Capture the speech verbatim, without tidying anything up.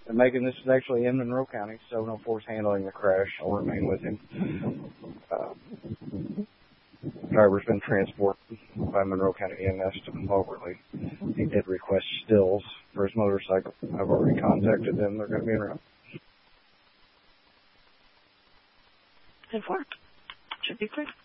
And Megan, this is actually in Monroe County, seven oh four is handling the crash. I'll remain with him. Uh, driver's been transported by Monroe County E M S to Moberly. He did request stills for his motorcycle. I've already contacted them. They're going to be around. Good work. Should be quick.